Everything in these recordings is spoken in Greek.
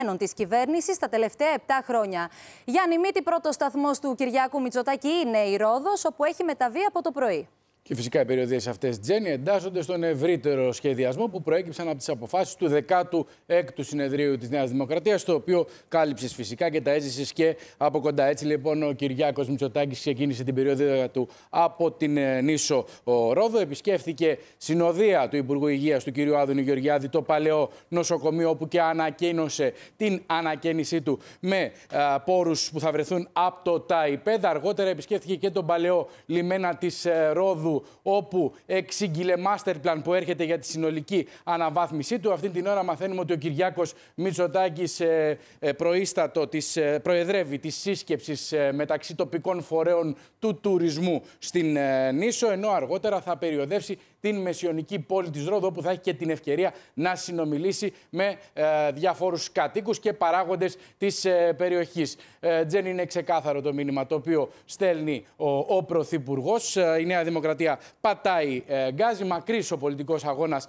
της κυβέρνησης τα τελευταία 7 χρόνια. Γιάννη Μήτη, πρώτος σταθμός του Κυριάκου Μητσοτάκη είναι η Ρόδος, όπου έχει μεταβεί από το πρωί. Και φυσικά οι περιοδίες αυτές, Τζέννη, εντάσσονται στον ευρύτερο σχεδιασμό που προέκυψαν από τις αποφάσεις του 16ου Συνεδρίου της Νέας Δημοκρατίας, το οποίο κάλυψες φυσικά και τα έζησες και από κοντά. Έτσι λοιπόν ο Κυριάκος Μητσοτάκης ξεκίνησε την περιοδία του από την νήσο Ρόδο, επισκέφθηκε συνοδεία του Υπουργού Υγείας του κ. Άδωνη Γεωργιάδη το παλαιό νοσοκομείο, όπου και ανακοίνωσε την ανακαίνισή του με πόρους που θα βρεθούν από το ΤΑΙΠΕΔ. Αργότερα επισκέφθηκε και τον παλαιό λιμένα της Ρόδου, όπου εξήγηλε master plan που έρχεται για τη συνολική αναβάθμισή του. Αυτή την ώρα μαθαίνουμε ότι ο Κυριάκος Μητσοτάκης προεδρεύει τη σύσκεψη μεταξύ τοπικών φορέων του τουρισμού στην νήσο, ενώ αργότερα θα περιοδεύσει την μεσιωνική πόλη της Ρόδου, όπου θα έχει και την ευκαιρία να συνομιλήσει με διαφόρους κατοίκους και παράγοντες της περιοχής. Τζέννη, είναι ξεκάθαρο το μήνυμα το οποίο στέλνει ο Πρωθυπουργός. Η Νέα Δημοκρατία πατάει γκάζι, μακρύς ο πολιτικός αγώνας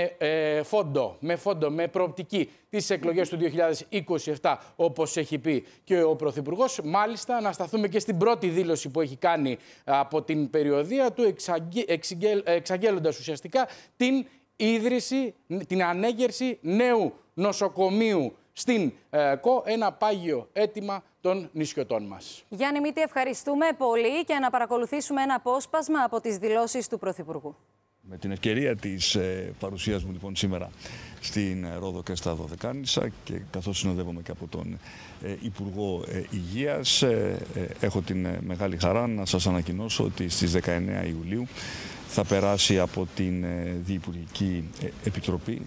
με προοπτική τις εκλογές του 2027, όπως έχει πει και ο Πρωθυπουργός. Μάλιστα, να σταθούμε και στην πρώτη δήλωση που έχει κάνει από την περιοδία του, εξαγγέλλοντας ουσιαστικά την ίδρυση, την ανέγερση νέου νοσοκομείου στην ΚΟ, ένα πάγιο αίτημα των νησιωτών μας. Γιάννη Μήτη, ευχαριστούμε πολύ και να παρακολουθήσουμε ένα απόσπασμα από τις δηλώσεις του Πρωθυπουργού. Με την ευκαιρία της παρουσίας μου λοιπόν σήμερα στην Ρόδο και στα Δωδεκάνησα και καθώς συνοδεύομαι και από τον Υπουργό Υγείας, έχω την μεγάλη χαρά να σας ανακοινώσω ότι στις 19 Ιουλίου θα περάσει από την Διυπουργική Επιτροπή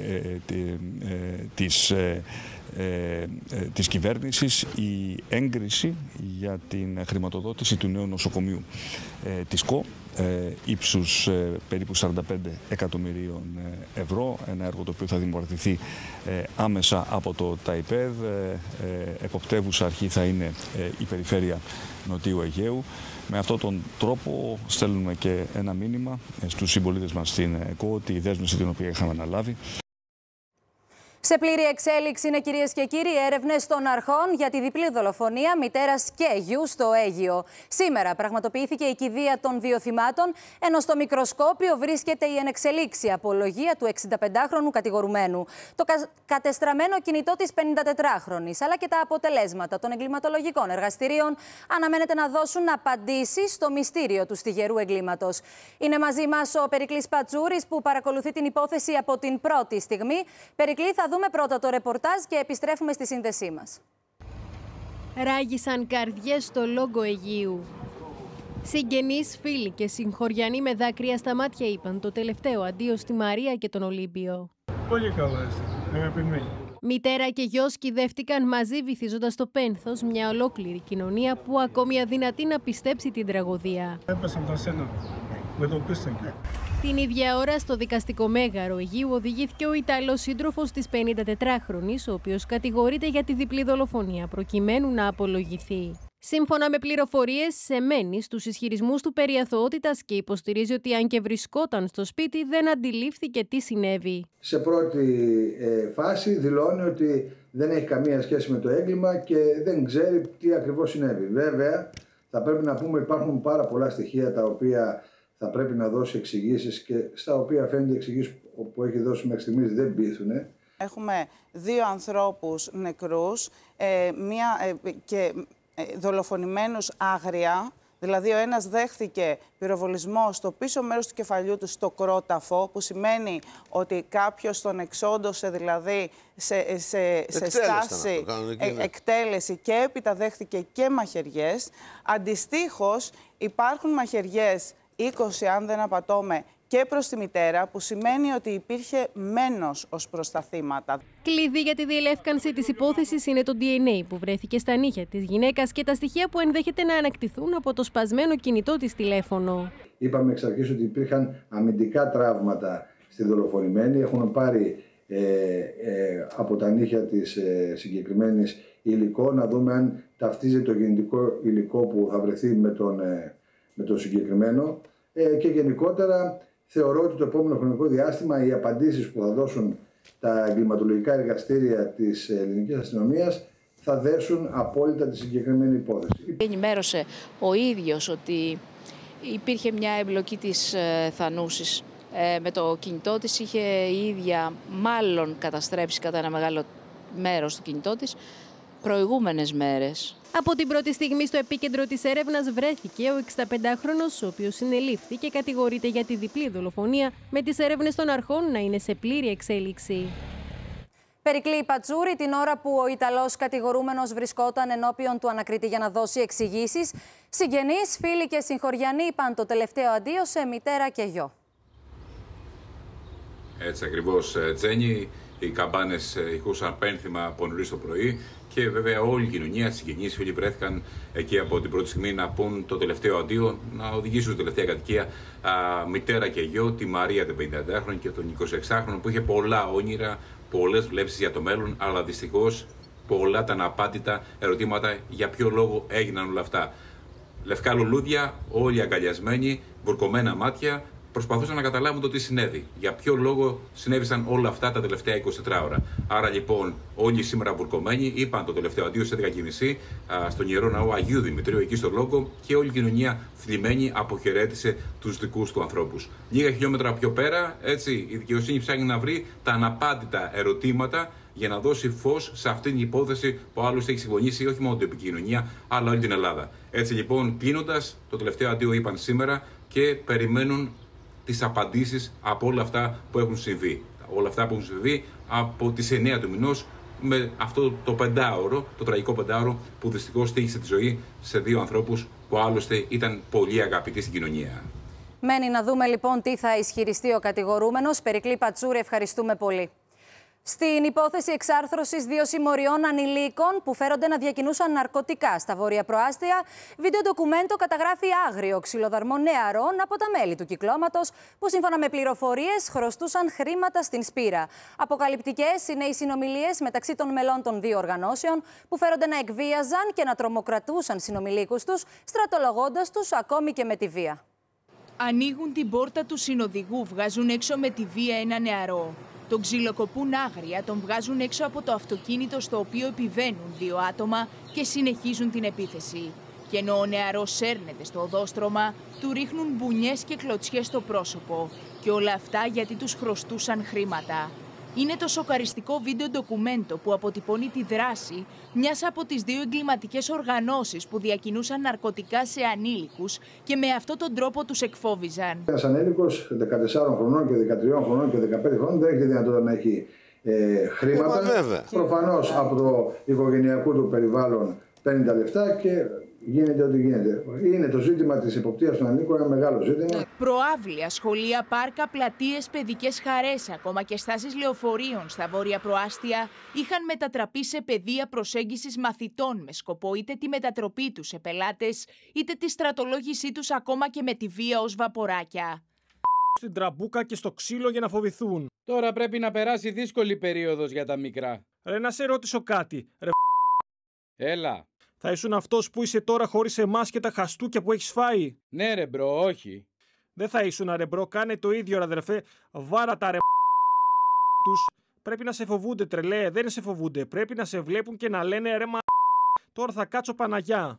της κυβέρνησης η έγκριση για την χρηματοδότηση του νέου νοσοκομείου της ΚΟ, ύψους περίπου 45 εκατομμυρίων ευρώ, ένα έργο το οποίο θα δημοπρατηθεί άμεσα από το ΤΑΙΠΕΔ. Εποπτεύουσα αρχή θα είναι η περιφέρεια Νοτιού Αιγαίου. Με αυτόν τον τρόπο στέλνουμε και ένα μήνυμα στους συμπολίτες μας στην ΚΟ ότι η δέσμευση την οποία είχαμε αναλάβει. Σε πλήρη εξέλιξη είναι, κυρίες και κύριοι, έρευνες των αρχών για τη διπλή δολοφονία μητέρας και γιου στο Αίγυο. Σήμερα πραγματοποιήθηκε η κηδεία των δύο θυμάτων, ενώ στο μικροσκόπιο βρίσκεται η ενεξελίξη απολογία του 65χρονου κατηγορουμένου. Το κατεστραμμένο κινητό της 54χρονης, αλλά και τα αποτελέσματα των εγκληματολογικών εργαστηρίων αναμένεται να δώσουν απαντήσεις στο μυστήριο του στιγερού εγκλήματος. Είναι μαζί μας ο Περικλής Πατσούρης, που παρακολουθεί την υπόθεση από την πρώτη στιγμή. Περικλή, θα δούμε πρώτα το ρεπορτάζ και επιστρέφουμε στη σύνδεσή μας. Ράγισαν καρδιές στο Λόγκο Αιγαίου. Συγγενείς, φίλοι και συγχωριανοί με δάκρυα στα μάτια είπαν το τελευταίο αντίο στη Μαρία και τον Ολύμπιο. Πολύ καλά είστε, αγαπημένοι. Μητέρα και γιος κυδεύτηκαν μαζί, βυθίζοντας το πένθος μια ολόκληρη κοινωνία που ακόμη αδυνατεί να πιστέψει την τραγωδία. Έπεσαν τα σένα, με το πίστευε. Την ίδια ώρα στο δικαστικό μέγαρο Αιγαίου οδηγήθηκε ο Ιταλός σύντροφος της 54χρονης, ο οποίος κατηγορείται για τη διπλή δολοφονία προκειμένου να απολογηθεί. Σύμφωνα με πληροφορίες, εμένει στους ισχυρισμούς του περί αθωότητας και υποστηρίζει ότι αν και βρισκόταν στο σπίτι δεν αντιλήφθηκε τι συνέβη. Σε πρώτη φάση δηλώνει ότι δεν έχει καμία σχέση με το έγκλημα και δεν ξέρει τι ακριβώς συνέβη. Βέβαια, θα πρέπει να πούμε υπάρχουν πάρα πολλά στοιχεία τα οποία θα πρέπει να δώσει εξηγήσεις και στα οποία φαίνεται οι εξηγήσεις που έχει δώσει μέχρι στιγμής δεν πείθουν. Έχουμε δύο ανθρώπους νεκρούς και δολοφονημένους άγρια. Δηλαδή ο ένας δέχθηκε πυροβολισμό στο πίσω μέρος του κεφαλιού του στο κρόταφο, που σημαίνει ότι κάποιος τον εξόντωσε, δηλαδή σε στάση εκτέλεση, και έπειτα δέχθηκε και μαχαιριές. Αντιστοίχως υπάρχουν μαχαιριές 20, αν δεν απατώμε, και προς τη μητέρα, που σημαίνει ότι υπήρχε μένος ως προς τα θύματα. Κλειδί για τη διελεύκανση της υπόθεσης είναι το DNA που βρέθηκε στα νύχια της γυναίκας και τα στοιχεία που ενδέχεται να ανακτηθούν από το σπασμένο κινητό της τηλέφωνο. Είπαμε εξ αρχής ότι υπήρχαν αμυντικά τραύματα στη δολοφονημένη. Έχουν πάρει από τα νύχια της συγκεκριμένης υλικό, να δούμε αν ταυτίζει το γεννητικό υλικό που θα βρεθεί με το συγκεκριμένο. Και γενικότερα θεωρώ ότι το επόμενο χρονικό διάστημα οι απαντήσεις που θα δώσουν τα εγκληματολογικά εργαστήρια της ελληνικής αστυνομίας θα δέσουν απόλυτα τη συγκεκριμένη υπόθεση. Ενημέρωσε ο ίδιος ότι υπήρχε μια εμπλοκή της Θανούσης με το κινητό της. Είχε η ίδια μάλλον καταστρέψει κατά ένα μεγάλο μέρος του κινητό της προηγούμενες μέρες. Από την πρώτη στιγμή στο επίκεντρο της έρευνας βρέθηκε ο 65χρονος, ο οποίος συνελήφθη και κατηγορείται για τη διπλή δολοφονία, με τις έρευνες των αρχών να είναι σε πλήρη εξέλιξη. Περικλή Πατσούρη, την ώρα που ο Ιταλός κατηγορούμενος βρισκόταν ενώπιον του ανακρίτη για να δώσει εξηγήσεις, συγγενείς, φίλοι και συγχωριανοί είπαν το τελευταίο αντίο σε μητέρα και γιο. Έτσι ακριβώς, Τζένι. Οι καμπάνες ηχούσαν πένθυμα από νωρίς το πρωί και βέβαια όλη η κοινωνία, συγγενείς, φίλοι βρέθηκαν εκεί από την πρώτη στιγμή να πούν το τελευταίο αντίο, να οδηγήσουν στην τελευταία κατοικία μητέρα και γιο, τη Μαρία την 50χρονη και τον 26χρονο που είχε πολλά όνειρα, πολλές βλέψεις για το μέλλον, αλλά δυστυχώς πολλά τα αναπάντητα ερωτήματα για ποιο λόγο έγιναν όλα αυτά. Λευκά λουλούδια, όλοι αγκαλιασμένοι, βουρκωμένα μάτια. Προσπαθούσαν να καταλάβουν το τι συνέβη. Για ποιο λόγο συνέβησαν όλα αυτά τα τελευταία 24 ώρα. Άρα λοιπόν, όλοι σήμερα βουρκωμένοι είπαν το τελευταίο αντίο στις 11:30 στον Ιερό Ναό Αγίου Δημητρίου, εκεί στο Λόγκο, και όλη η κοινωνία θλιμμένη αποχαιρέτησε τους δικούς του ανθρώπους. Λίγα χιλιόμετρα πιο πέρα, έτσι, η δικαιοσύνη ψάχνει να βρει τα αναπάντητα ερωτήματα για να δώσει φως σε αυτήν την υπόθεση που άλλωστε έχει συμφωνήσει όχι μόνο την επικοινωνία, αλλά όλη την Ελλάδα. Έτσι λοιπόν, κλείνοντας, το τελευταίο αντίο είπαν σήμερα και περιμένουν τις απαντήσεις από όλα αυτά που έχουν συμβεί. Όλα αυτά που έχουν συμβεί από τις 9 του μηνός με αυτό το πεντάωρο, το τραγικό πεντάωρο που δυστυχώς τύχησε τη ζωή σε δύο ανθρώπους που άλλωστε ήταν πολύ αγαπητοί στην κοινωνία. Μένει να δούμε λοιπόν τι θα ισχυριστεί ο κατηγορούμενος. Περικλή Πατσούρη, ευχαριστούμε πολύ. Στην υπόθεση εξάρθρωσης 2 συμμοριών ανηλίκων που φέρονται να διακινούσαν ναρκωτικά στα βόρεια προάστια, βίντεο ντοκουμέντο καταγράφει άγριο ξυλοδαρμό νεαρών από τα μέλη του κυκλώματος που σύμφωνα με πληροφορίες χρωστούσαν χρήματα στην Σπύρα. Αποκαλυπτικές είναι οι συνομιλίες μεταξύ των μελών των δύο οργανώσεων που φέρονται να εκβίαζαν και να τρομοκρατούσαν συνομιλίκους τους, στρατολογώντας τους ακόμη και με τη βία. Ανοίγουν την πόρτα του συνοδηγού, βγάζουν έξω με τη βία ένα νεαρό. Τον ξυλοκοπούν άγρια, τον βγάζουν έξω από το αυτοκίνητο στο οποίο επιβαίνουν δύο άτομα και συνεχίζουν την επίθεση. Και ενώ ο νεαρός σέρνεται στο οδόστρωμα, του ρίχνουν μπουνιές και κλωτσιές στο πρόσωπο. Και όλα αυτά γιατί τους χρωστούσαν χρήματα. Είναι το σοκαριστικό βίντεο ντοκουμέντο που αποτυπώνει τη δράση μιας από τις δύο εγκληματικές οργανώσεις που διακινούσαν ναρκωτικά σε ανήλικους και με αυτόν τον τρόπο τους εκφόβιζαν. Ένας ανήλικος 14 χρονών και 13 χρονών και 15 χρονών δεν έχει δυνατότητα να έχει χρήματα. Προφανώς από το οικογενειακό του περιβάλλον παίρνει τα λεφτά και γίνεται ό,τι γίνεται. Είναι το ζήτημα της εποπτείας των ανήλικων ένα μεγάλο ζήτημα. Προάβλια, σχολεία, πάρκα, πλατείες, παιδικές χαρές, ακόμα και στάσεις λεωφορείων στα βόρεια προάστια είχαν μετατραπεί σε πεδία προσέγγισης μαθητών με σκοπό είτε τη μετατροπή τους σε πελάτες, είτε τη στρατολόγησή τους ακόμα και με τη βία ως βαποράκια. Στην τραμπούκα και στο ξύλο για να φοβηθούν. Τώρα πρέπει να περάσει δύσκολη περίοδος για τα μικρά. Ρε, να σε ρωτήσω κάτι. Ρε, έλα. Θα ήσουν αυτός που είσαι τώρα χωρίς εμάς και τα χαστούκια που έχεις φάει? Ναι ρε μπρο, όχι. Δεν θα ήσουν ρε μπρο, κάνε το ίδιο ρε αδερφέ. Βάρα τα ρε τους. Πρέπει να σε φοβούνται τρελέ, δεν σε φοβούνται. Πρέπει να σε βλέπουν και να λένε ρε μα. Τώρα θα κάτσω Παναγιά.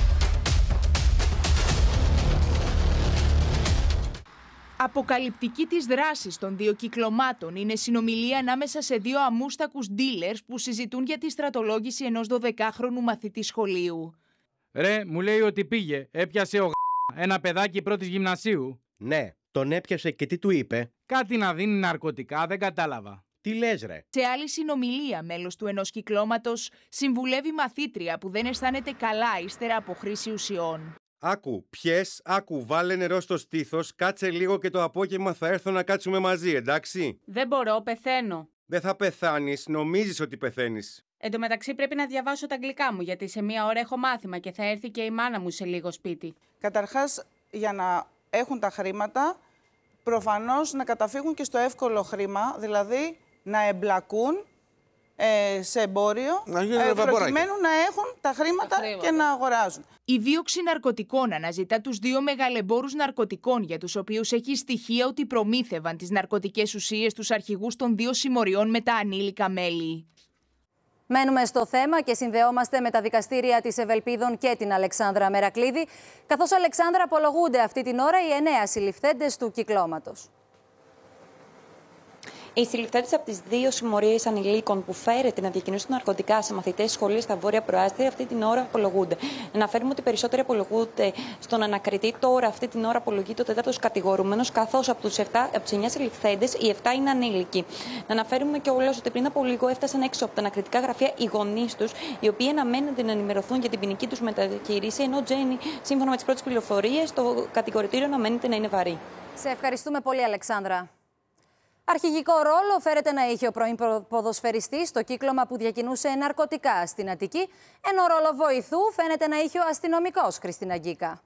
Αποκαλυπτική της δράσης των δύο κυκλωμάτων είναι συνομιλία ανάμεσα σε δύο αμούστακους dealers που συζητούν για τη στρατολόγηση ενός 12χρονου μαθητή σχολείου. Ρε, μου λέει ότι πήγε, έπιασε ένα παιδάκι πρώτης γυμνασίου. Ναι, τον έπιασε και τι του είπε? Κάτι να δίνει ναρκωτικά, δεν κατάλαβα. Τι λες ρε? Σε άλλη συνομιλία, μέλος του ενός κυκλώματος συμβουλεύει μαθήτρια που δεν αισθάνεται καλά ύστερα από χρήση ουσιών. Άκου, πιες, άκου, βάλε νερό στο στήθος, κάτσε λίγο και το απόγευμα θα έρθω να κάτσουμε μαζί, εντάξει? Δεν μπορώ, πεθαίνω. Δεν θα πεθάνεις, νομίζεις ότι πεθαίνεις. Εν τω μεταξύ πρέπει να διαβάσω τα αγγλικά μου, γιατί σε μία ώρα έχω μάθημα και θα έρθει και η μάνα μου σε λίγο σπίτι. Καταρχάς, για να έχουν τα χρήματα, προφανώς να καταφύγουν και στο εύκολο χρήμα, δηλαδή να εμπλακούν σε εμπόριο, προκειμένου να έχουν τα χρήματα και να αγοράζουν. Η δίωξη ναρκωτικών αναζητά τους δύο μεγαλεμπόρους ναρκωτικών, για τους οποίους έχει στοιχεία ότι προμήθευαν τις ναρκωτικές ουσίες στους αρχηγούς των δύο συμμοριών με τα ανήλικα μέλη. Μένουμε στο θέμα και συνδεόμαστε με τα δικαστήρια της Ευελπίδων και την Αλεξάνδρα Μερακλίδη, καθώς, Αλεξάνδρα, απολογούνται αυτή την ώρα οι 9 συλληφθέντες του κυκλώματος. Οι συλληφθέντες από τις δύο συμμορίες ανηλίκων που φέρεται να διακινήσουν ναρκωτικά σε μαθητές σχολείες στα Βόρεια Προάστια αυτή την ώρα απολογούνται. Να αναφέρουμε ότι περισσότεροι απολογούνται στον ανακριτή. Τώρα, αυτή την ώρα, απολογείται ο τέταρτος κατηγορούμενος, καθώς από τους 9 συλληφθέντες, οι 7 είναι ανήλικοι. Να αναφέρουμε κιόλας ότι πριν από λίγο έφτασαν έξω από τα ανακριτικά γραφεία οι γονείς τους, οι οποίοι αναμένονται να ενημερωθούν για την ποινική τους μεταχείριση, ενώ Τζένι, σύμφωνα με τις πρώτες πληροφορίες, το κατηγορητήριο αναμένεται να είναι βαρύ. Σε ευχαριστούμε πολύ, Αλεξάνδρα. Αρχηγικό ρόλο φέρεται να είχε ο πρώην ποδοσφαιριστής στο κύκλωμα που διακινούσε ναρκωτικά στην Αττική, ενώ ρόλο βοηθού φαίνεται να είχε ο αστυνομικός, Χριστίνα Γκίκα.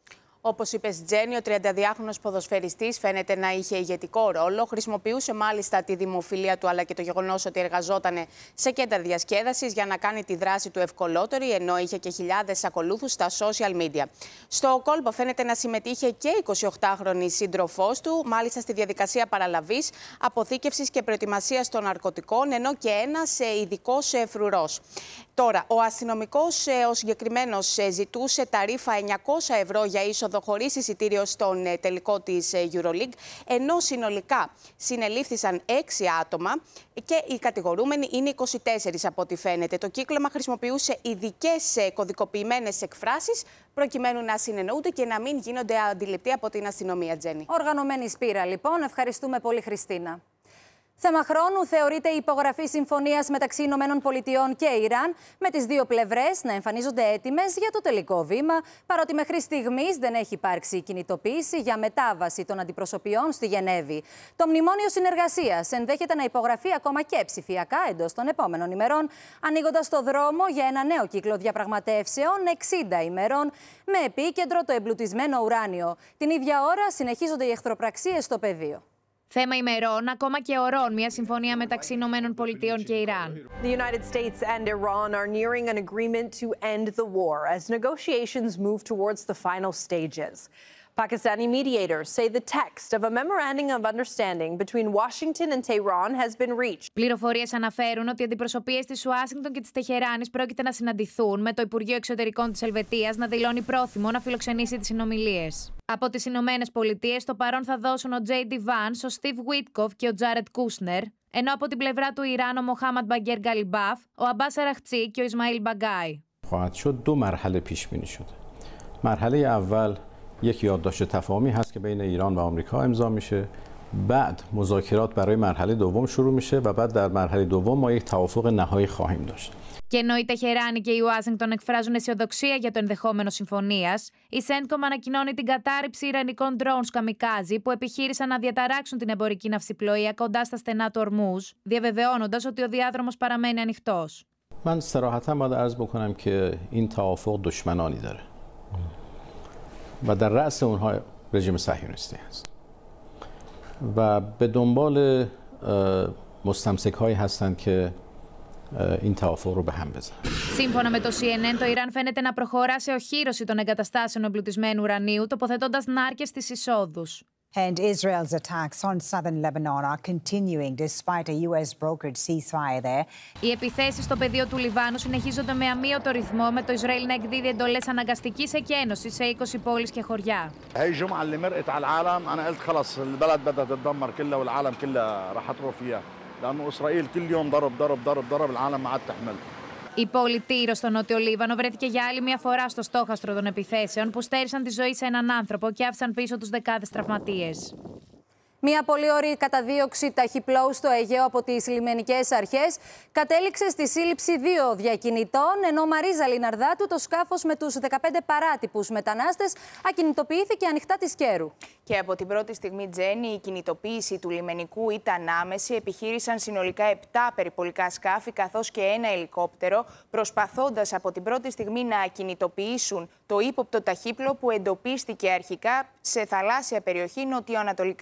Όπως είπες, Τζένι, ο 32χρονος ποδοσφαιριστής φαίνεται να είχε ηγετικό ρόλο. Χρησιμοποιούσε μάλιστα τη δημοφιλία του αλλά και το γεγονός ότι εργαζόταν σε κέντρα διασκέδασης για να κάνει τη δράση του ευκολότερη, ενώ είχε και χιλιάδες ακολούθους στα social media. Στο κόλπο φαίνεται να συμμετείχε και 28χρονη σύντροφός του, μάλιστα στη διαδικασία παραλαβής, αποθήκευσης και προετοιμασίας των ναρκωτικών, ενώ και ένας ειδικός φρουρός. Τώρα, ο αστυνομικός, ο συγκεκριμένος, ζητούσε ταρίφα 900 ευρώ για είσοδο χωρίς εισιτήριο στον τελικό της EuroLeague, ενώ συνολικά συνελήφθησαν 6 άτομα και οι κατηγορούμενοι είναι 24 από ό,τι φαίνεται. Το κύκλωμα χρησιμοποιούσε ειδικές κωδικοποιημένες εκφράσεις προκειμένου να συνεννοούνται και να μην γίνονται αντιληπτοί από την αστυνομία, Τζένι. Οργανωμένη σπήρα, λοιπόν. Ευχαριστούμε πολύ, Χριστίνα. Θέμα χρόνου θεωρείται η υπογραφή συμφωνίας μεταξύ ΗΠΑ και Ιράν, με τις δύο πλευρές να εμφανίζονται έτοιμες για το τελικό βήμα, παρότι μέχρι στιγμής δεν έχει υπάρξει κινητοποίηση για μετάβαση των αντιπροσωπιών στη Γενέβη. Το μνημόνιο συνεργασίας ενδέχεται να υπογραφεί ακόμα και ψηφιακά εντός των επόμενων ημερών, ανοίγοντας το δρόμο για ένα νέο κύκλο διαπραγματεύσεων 60 ημερών, με επίκεντρο το εμπλουτισμένο ουράνιο. Την ίδια ώρα συνεχίζονται οι εχθροπραξίες στο πεδίο. Θέμα ημερών, ακόμα και ωρών, μια συμφωνία μεταξύ Ηνωμένων Πολιτειών και Ιράν. The United States and Iran are nearing an agreement to end the war as negotiations move towards the final stages. Pakistani mediators say the text of a memorandum of understanding between Washington and Tehran has been reached. Πληροφορίες αναφέρουν ότι οι αντιπροσωπείες της Ουάσιγκτον και της Τεχεράνης πρόκειται να συναντηθούν, με το Υπουργείο Εξωτερικών της Ελβετίας να δηλώνει πρόθυμο να φιλοξενήσει τις συνομιλίες. Από τις Ηνωμένες Πολιτείες, το παρόν θα δώσουν ο J.D. Vance, ο Steve Witkoff και ο Jared Kushner, ενώ από την πλευρά του Ιράν ο Μοχάμαντ Μπαγκέρ Γκαλιμπάφ, ο Αμπάς Αραχτσί και ο Ισμαήλ Μπαγκάι. خواهد شد دو مرحله پیش بینی شده. مرحله اول یک یادداشت تفاهمی هست که بین ایران و آمریکا امضا میشه. بعد مذاکرات برای مرحله دوم شروع میشه و بعد در مرحله دوم ما یک توافق نهایی خواهیم داشت. Και ενώ η Τεχεράνη και η Ουάσιγκτον εκφράζουν αισιοδοξία για το ενδεχόμενο συμφωνίας, η CENTCOM ανακοινώνει την κατάρριψη ιρανικών drones καμικάζι που επιχείρησαν να διαταράξουν την εμπορική ναυσιπλοεία κοντά στα στενά του Ορμούζ, διαβεβαιώνοντας ότι ο διάδρομος παραμένει ανοιχτός. من صراحتاً باید عرض بکنم که این توافق دشمنانی داره و در رأس اونها رژیم صهیونیستی هست و به دنبال مستمسک‌هایی هستند که این توافق رو به هم بزنن. Σύμφωνα με το CNN, το Ιράν φαίνεται να προχωρά σε οχύρωση των εγκαταστάσεων εμπλουτισμένου ουρανίου, τοποθετώντας νάρκες στις εισόδους. And Israel's attacks on southern Lebanon are continuing despite a US-brokered ceasefire there. Οι επιθέσεις στο πεδίο του Λιβάνου συνεχίζονται με αμύωτο ρυθμό, με το Ισραήλ να εκδίδει εντολές αναγκαστικής εκένωσης σε 20 πόλεις και χωριά. هاي الجمعة اللي مرقت على العالم أنا قلت خلص البلد بدها تتدمر كلها والعالم كلها رح تروح فيها لأنه إسرائيل كل يوم ضرب العالم ما عاد تحمل. Η πόλη Τύρο στο νότιο Λίβανο βρέθηκε για άλλη μια φορά στο στόχαστρο των επιθέσεων που στέρισαν τη ζωή σε έναν άνθρωπο και άφησαν πίσω τους δεκάδες τραυματίες. Μια πολύ ωραία καταδίωξη ταχυπλώου στο Αιγαίο από τις λιμενικές αρχές κατέληξε στη σύλληψη 2 διακινητών, ενώ Μαρίζα Λιναρδάτου, το σκάφος με τους 15 παράτυπους μετανάστες, ακινητοποιήθηκε ανοιχτά της Κέρου. Και από την πρώτη στιγμή, Τζένι, η κινητοποίηση του λιμενικού ήταν άμεση. Επιχείρησαν συνολικά 7 περιπολικά σκάφη καθώς και ένα ελικόπτερο, προσπαθώντας από την πρώτη στιγμή να κινητοποιήσουν το ύποπτο ταχύπλο που εντοπίστηκε αρχικά σε θαλάσσια περιοχή νοτιοανατολικά της Χίρας.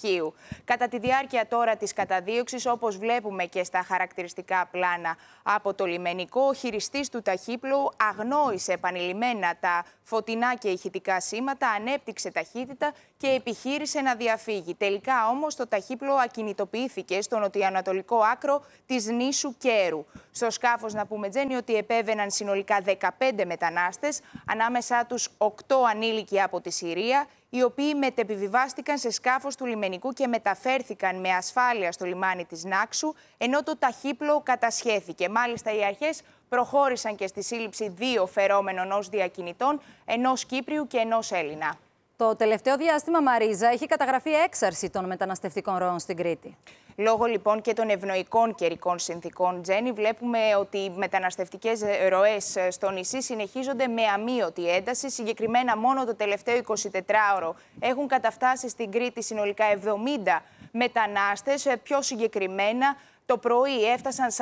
Λυκείου. Κατά τη διάρκεια τώρα της καταδίωξης, όπως βλέπουμε και στα χαρακτηριστικά πλάνα από το λιμενικό, ο χειριστής του ταχύπλου αγνόησε επανειλημμένα τα φωτεινά και ηχητικά σήματα, ανέπτυξε ταχύτητα και επιχείρησε να διαφύγει. Τελικά όμως το ταχύπλο ακινητοποιήθηκε στο νοτιοανατολικό άκρο της νήσου Κέρου. Στο σκάφος, να πούμε, Τζέννη, ότι επέβαιναν συνολικά 15 μετανάστες, ανάμεσά τους 8 ανήλικοι από τη Συρία, οι οποίοι μετεπιβιβάστηκαν σε σκάφος του λιμενικού και μεταφέρθηκαν με ασφάλεια στο λιμάνι της Νάξου, ενώ το ταχύπλο κατασχέθηκε. Μάλιστα, οι αρχές προχώρησαν και στη σύλληψη 2 φερόμενων ως διακινητών, ενός Κύπριου και ενός Έλληνα. Το τελευταίο διάστημα, Μαρίζα, έχει καταγραφεί έξαρση των μεταναστευτικών ροών στην Κρήτη. Λόγω λοιπόν και των ευνοϊκών καιρικών συνθήκων, Τζέννη, βλέπουμε ότι οι μεταναστευτικές ροές στο νησί συνεχίζονται με αμείωτη ένταση. Συγκεκριμένα, μόνο το τελευταίο 24ωρο έχουν καταφτάσει στην Κρήτη συνολικά 70 μετανάστες. Πιο συγκεκριμένα, το πρωί έφτασαν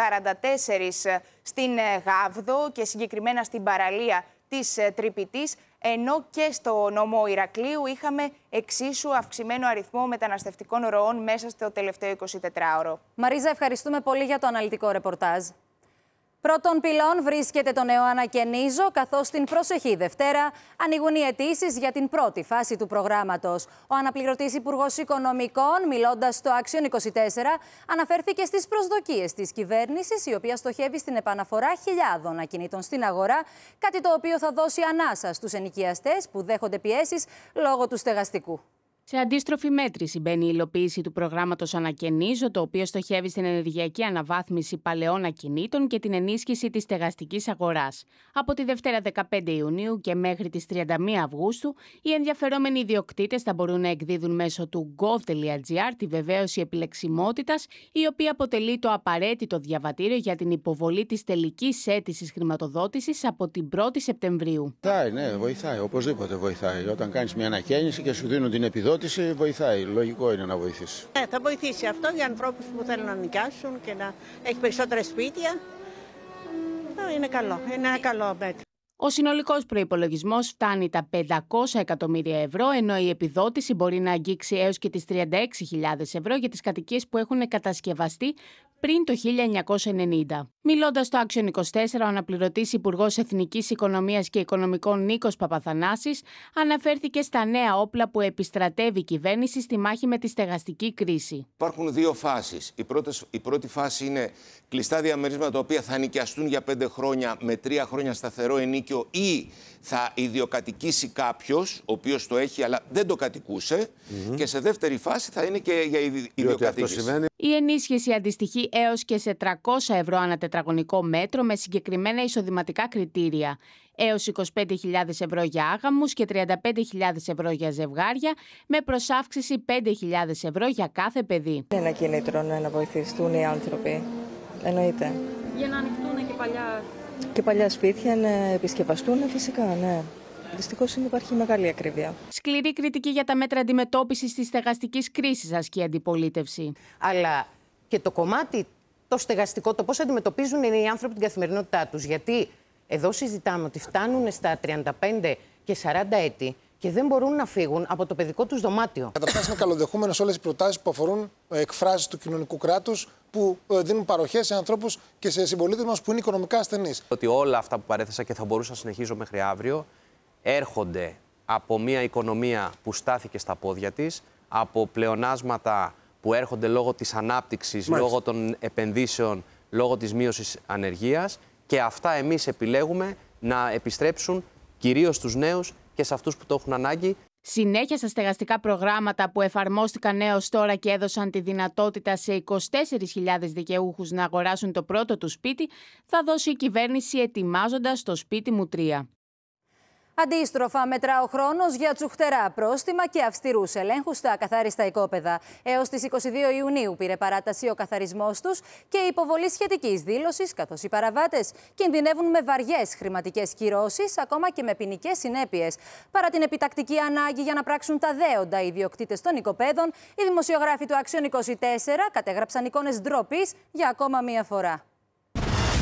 44 στην Γάβδο και συγκεκριμένα στην παραλία της Τρυπητής, ενώ και στο νομό Ηρακλείου είχαμε εξίσου αυξημένο αριθμό μεταναστευτικών ροών μέσα στο τελευταίο 24ωρο. Μαρίζα, ευχαριστούμε πολύ για το αναλυτικό ρεπορτάζ. Πρώτον πυλών βρίσκεται το νέο Ανακαινίζω, καθώς την προσεχή Δευτέρα ανοίγουν οι αιτήσεις για την πρώτη φάση του προγράμματος. Ο αναπληρωτής Υπουργός Οικονομικών, μιλώντας στο Action 24, αναφέρθηκε στις προσδοκίες της κυβέρνησης, η οποία στοχεύει στην επαναφορά χιλιάδων ακινήτων στην αγορά, κάτι το οποίο θα δώσει ανάσα στους ενοικιαστές που δέχονται πιέσεις λόγω του στεγαστικού. Σε αντίστροφη μέτρηση μπαίνει η υλοποίηση του προγράμματος Ανακαινίζω, το οποίο στοχεύει στην ενεργειακή αναβάθμιση παλαιών ακινήτων και την ενίσχυση της στεγαστικής αγοράς. Από τη Δευτέρα 15 Ιουνίου και μέχρι τις 31 Αυγούστου, οι ενδιαφερόμενοι ιδιοκτήτες θα μπορούν να εκδίδουν μέσω του gov.gr τη βεβαίωση επιλεξιμότητας, η οποία αποτελεί το απαραίτητο διαβατήριο για την υποβολή της τελικής αίτησης χρηματοδότησης από την 1η Σεπτεμβρίου. Βοηθάει, οπωσδήποτε βοηθάει. Όταν κάνεις μια ανακαίνιση και σου δίνουν την επιδότηση, βοηθάει. Λογικό είναι να βοηθήσει. Θα βοηθήσει αυτό για ανθρώπους που θέλουν να νοικιάσουν και να έχει περισσότερα σπίτια. Είναι καλό. Είναι ένα καλό μέτρο. Ο συνολικός προϋπολογισμός φτάνει τα 500 εκατομμύρια ευρώ, ενώ η επιδότηση μπορεί να αγγίξει έως και τις 36.000 ευρώ για τις κατοικίες που έχουν κατασκευαστεί πριν το 1990. Μιλώντας στο Action 24, ο αναπληρωτής Υπουργός Εθνικής Οικονομίας και Οικονομικών Νίκος Παπαθανάσης αναφέρθηκε στα νέα όπλα που επιστρατεύει η κυβέρνηση στη μάχη με τη στεγαστική κρίση. Υπάρχουν 2 φάσεις. Η πρώτη φάση είναι κλειστά διαμερίσματα τα οποία θα νοικιαστούν για 5 χρόνια με 3 χρόνια σταθερό ενίκιο ή θα ιδιοκατοικήσει κάποιος, ο οποίος το έχει αλλά δεν το κατοικούσε. Και σε δεύτερη φάση θα είναι και για ιδιοκατοίκηση. Η ενίσχυση αντιστοιχεί έως και σε 300 ευρώ ανά τετραγωνικό μέτρο με συγκεκριμένα εισοδηματικά κριτήρια. Έως 25.000 ευρώ για άγαμους και 35.000 ευρώ για ζευγάρια, με προσάυξηση 5.000 ευρώ για κάθε παιδί. Είναι ένα κίνητρο να βοηθηθούν οι άνθρωποι. Εννοείται. Για να ανοιχτούν και παλιά σπίτια να επισκευαστούν, φυσικά, ναι. Δυστυχώς υπάρχει μεγάλη ακρίβεια. Σκληρή κριτική για τα μέτρα αντιμετώπισης της στεγαστικής κρίσης ασκεί η αντιπολίτευση. Αλλά και το κομμάτι το στεγαστικό, το πώς αντιμετωπίζουν οι άνθρωποι την καθημερινότητά τους. Γιατί εδώ συζητάμε ότι φτάνουν στα 35 και 40 έτη και δεν μπορούν να φύγουν από το παιδικό τους δωμάτιο. Καταρχάς, είναι καλοδεχούμενες όλες οι προτάσεις που αφορούν εκφράσεις του κοινωνικού κράτους, που δίνουν παροχές σε ανθρώπους και σε συμπολίτες μας που είναι οικονομικά ασθενείς. Ότι όλα αυτά που παρέθεσα και θα μπορούσα να συνεχίζω μέχρι αύριο έρχονται από μια οικονομία που στάθηκε στα πόδια της, από πλεονάσματα που έρχονται λόγω της ανάπτυξης, λόγω των επενδύσεων, λόγω της μείωσης ανεργίας, και αυτά εμείς επιλέγουμε να επιστρέψουν κυρίως στους νέους και σε αυτούς που το έχουν ανάγκη. Συνέχεια στα στεγαστικά προγράμματα που εφαρμόστηκαν έως τώρα και έδωσαν τη δυνατότητα σε 24.000 δικαιούχους να αγοράσουν το πρώτο του σπίτι, θα δώσει η κυβέρνηση ετοιμάζοντας το σπίτι μου 3. Αντίστροφα, μετρά ο χρόνος για τσουχτερά πρόστιμα και αυστηρούς ελέγχους στα ακαθάριστα οικόπεδα. Έως τις 22 Ιουνίου πήρε παράταση ο καθαρισμός τους και η υποβολή σχετικής δήλωσης, καθώς οι παραβάτες κινδυνεύουν με βαριές χρηματικές κυρώσεις, ακόμα και με ποινικές συνέπειες. Παρά την επιτακτική ανάγκη για να πράξουν τα δέοντα οι ιδιοκτήτες των οικοπαίδων, οι δημοσιογράφοι του Action 24 κατέγραψαν εικόνες ντροπής για ακόμα μία φορά.